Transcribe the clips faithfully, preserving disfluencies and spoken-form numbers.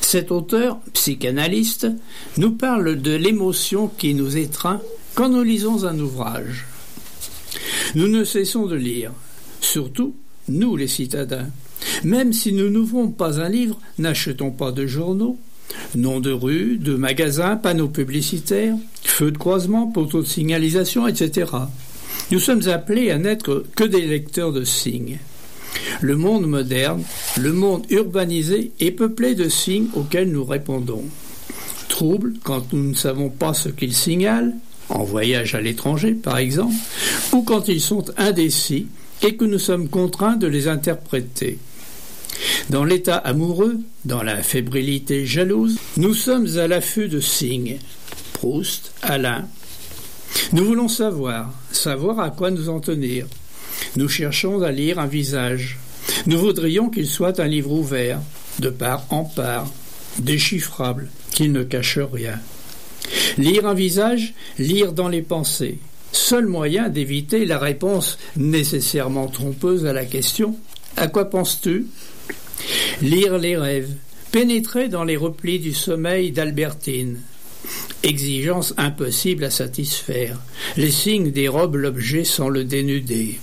Cet auteur, psychanalyste, nous parle de l'émotion qui nous étreint quand nous lisons un ouvrage. Nous ne cessons de lire, surtout nous les citadins. Même si nous n'ouvrons pas un livre, n'achetons pas de journaux, noms de rues, de magasins, panneaux publicitaires, feux de croisement, poteaux de signalisation, et cetera. Nous sommes appelés à n'être que des lecteurs de signes. Le monde moderne, le monde urbanisé est peuplé de signes auxquels nous répondons. Troubles quand nous ne savons pas ce qu'ils signalent, en voyage à l'étranger par exemple, ou quand ils sont indécis et que nous sommes contraints de les interpréter. Dans l'état amoureux, dans la fébrilité jalouse, nous sommes à l'affût de signes. Proust, Alain. Nous voulons savoir, savoir à quoi nous en tenir. Nous cherchons à lire un visage. Nous voudrions qu'il soit un livre ouvert, de part en part, déchiffrable, qu'il ne cache rien. Lire un visage, lire dans les pensées. Seul moyen d'éviter la réponse nécessairement trompeuse à la question « À quoi penses-tu » Lire les rêves, pénétrer dans les replis du sommeil d'Albertine. Exigence impossible à satisfaire. Les signes dérobent l'objet sans le dénuder.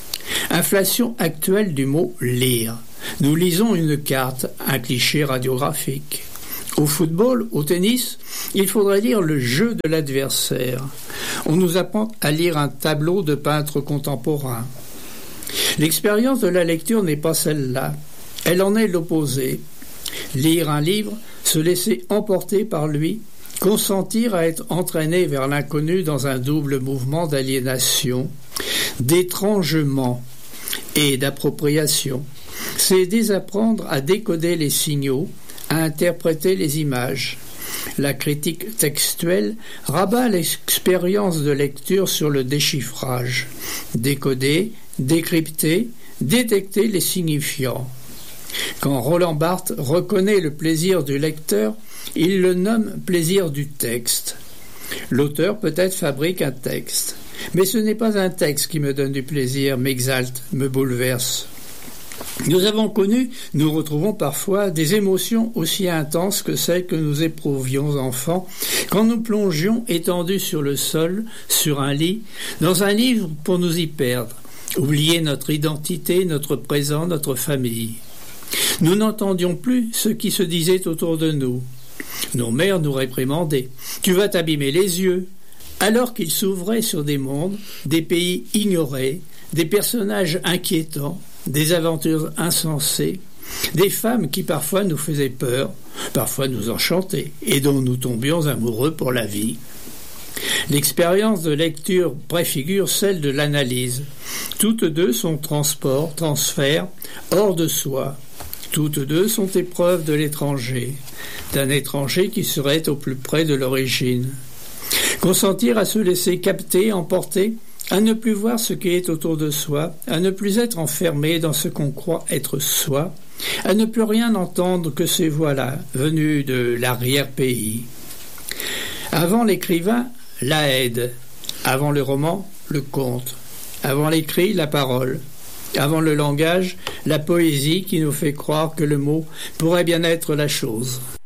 Inflation actuelle du mot « lire ». Nous lisons une carte, un cliché radiographique. Au football, au tennis, il faudrait lire le jeu de l'adversaire. On nous apprend à lire un tableau de peintre contemporain. L'expérience de la lecture n'est pas celle-là. Elle en est l'opposé. Lire un livre, se laisser emporter par lui, consentir à être entraîné vers l'inconnu dans un double mouvement d'aliénation, d'étrangement et d'appropriation. C'est désapprendre à décoder les signaux, à interpréter les images. La critique textuelle rabat l'expérience de lecture sur le déchiffrage. Décoder, décrypter, détecter les signifiants. Quand Roland Barthes reconnaît le plaisir du lecteur, il le nomme plaisir du texte. L'auteur peut-être fabrique un texte, mais ce n'est pas un texte qui me donne du plaisir, m'exalte, me bouleverse. Nous avons connu, nous retrouvons parfois des émotions aussi intenses que celles que nous éprouvions enfants quand nous plongions étendus sur le sol, sur un lit, dans un livre pour nous y perdre, oublier notre identité, notre présent, notre famille. Nous n'entendions plus ce qui se disait autour de nous. Nos mères nous réprimandaient. « Tu vas t'abîmer les yeux !» Alors qu'ils s'ouvraient sur des mondes, des pays ignorés, des personnages inquiétants, des aventures insensées, des femmes qui parfois nous faisaient peur, parfois nous enchantaient, et dont nous tombions amoureux pour la vie. L'expérience de lecture préfigure celle de l'analyse. Toutes deux sont transport, transfert, hors de soi. Toutes deux sont épreuves de l'étranger, d'un étranger qui serait au plus près de l'origine. Consentir à se laisser capter, emporter, à ne plus voir ce qui est autour de soi, à ne plus être enfermé dans ce qu'on croit être soi, à ne plus rien entendre que ces voix-là, venues de l'arrière-pays. Avant l'écrivain, la aide. Avant le roman, le conte. Avant l'écrit, la parole. Avant le langage, la poésie qui nous fait croire que le mot pourrait bien être la chose.